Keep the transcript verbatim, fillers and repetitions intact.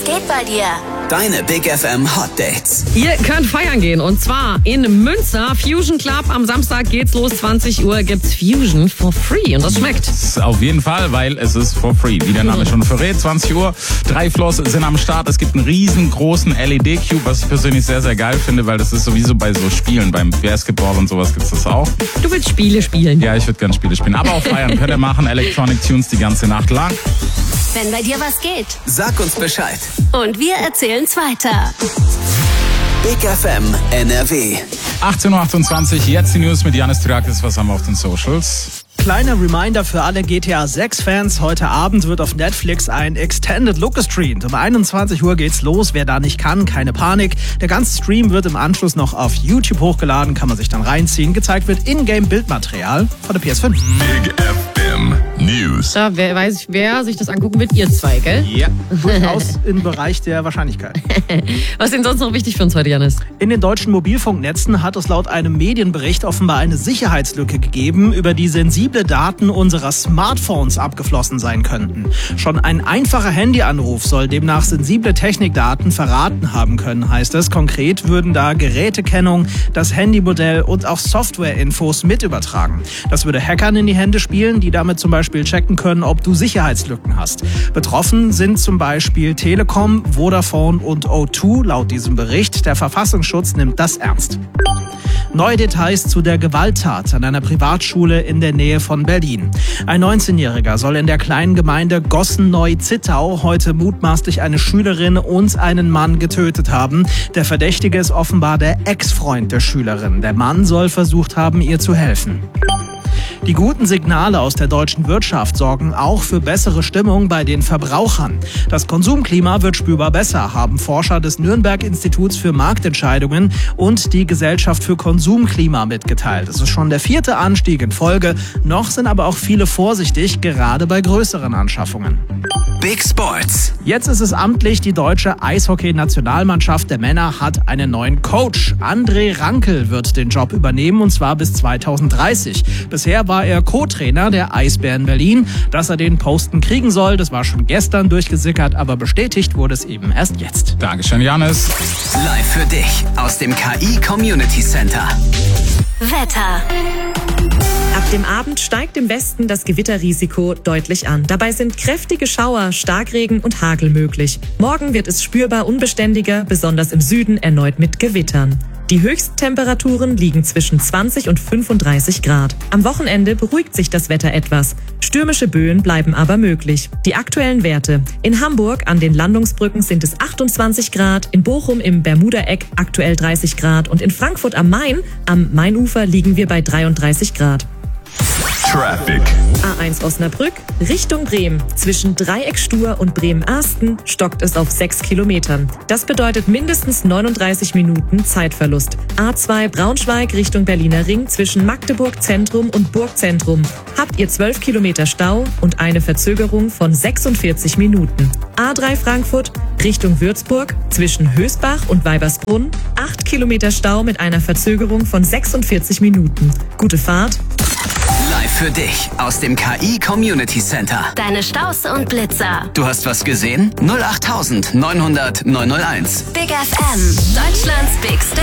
geht bei dir? Deine Big F M Hot Dates. Ihr könnt feiern gehen und zwar in Münster, Fusion Club. Am Samstag geht's los, zwanzig Uhr gibt's Fusion for free und das schmeckt. Auf jeden Fall, weil es ist for free. Wie der Name schon verrät, zwanzig Uhr. Drei Floors sind am Start. Es gibt einen riesengroßen L E D-Cube, was ich persönlich sehr, sehr geil finde, weil das ist sowieso bei so Spielen, beim Basketball und sowas gibt's das auch. Du willst Spiele spielen? Ja, ich würde gerne Spiele spielen. Aber auch feiern könnt ihr machen. Electronic Tunes die ganze Nacht lang. Wenn bei dir was geht. Sag uns Bescheid. Und wir erzählen's weiter. Big F M N R W. achtzehn Uhr achtundzwanzig, jetzt die News mit Janis Tyrakis. Was haben wir auf den Socials? Kleiner Reminder für alle G T A sechs Fans. Heute Abend wird auf Netflix ein Extended Look gestreamt. Um einundzwanzig Uhr geht's los. Wer da nicht kann, keine Panik. Der ganze Stream wird im Anschluss noch auf YouTube hochgeladen. Kann man sich dann reinziehen. Gezeigt wird Ingame-Bildmaterial von der P S fünf. Big F M News. Da wer weiß, wer sich das angucken wird, ihr zwei, gell? Ja, durchaus im Bereich der Wahrscheinlichkeit. Was ist denn sonst noch wichtig für uns heute, Janis? In den deutschen Mobilfunknetzen hat es laut einem Medienbericht offenbar eine Sicherheitslücke gegeben, über die sensible Daten unserer Smartphones abgeflossen sein könnten. Schon ein einfacher Handyanruf soll demnach sensible Technikdaten verraten haben können, heißt es. Konkret würden da Gerätekennung, das Handymodell und auch Softwareinfos mit übertragen. Das würde Hackern in die Hände spielen, die damit zum Beispiel checken können, ob du Sicherheitslücken hast. Betroffen sind zum Beispiel Telekom, Vodafone und O zwei laut diesem Bericht. Der Verfassungsschutz nimmt das ernst. Neue Details zu der Gewalttat an einer Privatschule in der Nähe von Berlin. Ein neunzehnjähriger soll in der kleinen Gemeinde Gossen-Neu-Zittau heute mutmaßlich eine Schülerin und einen Mann getötet haben. Der Verdächtige ist offenbar der Ex-Freund der Schülerin. Der Mann soll versucht haben, ihr zu helfen. Die guten Signale aus der deutschen Wirtschaft sorgen auch für bessere Stimmung bei den Verbrauchern. Das Konsumklima wird spürbar besser, haben Forscher des Nürnberg-Instituts für Marktentscheidungen und die Gesellschaft für Konsumklima mitgeteilt. Es ist schon der vierte Anstieg in Folge. Noch sind aber auch viele vorsichtig, gerade bei größeren Anschaffungen. Big Sports. Jetzt ist es amtlich, die deutsche Eishockey-Nationalmannschaft der Männer hat einen neuen Coach. André Rankel wird den Job übernehmen und zwar bis zweitausenddreißig. Bisher war er Co-Trainer der Eisbären Berlin. Dass er den Posten kriegen soll, das war schon gestern durchgesickert, aber bestätigt wurde es eben erst jetzt. Dankeschön, Janis. Live für dich aus dem K I Community Center. Wetter. Ab dem Abend steigt im Westen das Gewitterrisiko deutlich an. Dabei sind kräftige Schauer, Starkregen und Hagel möglich. Morgen wird es spürbar unbeständiger, besonders im Süden erneut mit Gewittern. Die Höchsttemperaturen liegen zwischen zwanzig und fünfunddreißig Grad. Am Wochenende beruhigt sich das Wetter etwas. Stürmische Böen bleiben aber möglich. Die aktuellen Werte. In Hamburg an den Landungsbrücken sind es achtundzwanzig Grad, in Bochum im Bermudaeck aktuell dreißig Grad und in Frankfurt am Main, am Mainufer, liegen wir bei dreiunddreißig Grad. Traffic. A eins Osnabrück, Richtung Bremen. Zwischen Dreieckstuhr und Bremen-Arsten stockt es auf sechs Kilometern. Das bedeutet mindestens neununddreißig Minuten Zeitverlust. A zwei Braunschweig Richtung Berliner Ring zwischen Magdeburg Zentrum und Burgzentrum. Habt ihr zwölf Kilometer Stau und eine Verzögerung von sechsundvierzig Minuten. A drei Frankfurt Richtung Würzburg zwischen Hösbach und Weibersbrunn. acht Kilometer Stau mit einer Verzögerung von sechsundvierzig Minuten. Gute Fahrt. Live für dich aus dem K I Community Center. Deine Staus und Blitzer. Du hast was gesehen? null acht neunhundert neunhundert neunhunderteins. Big F M. Deutschlands bigste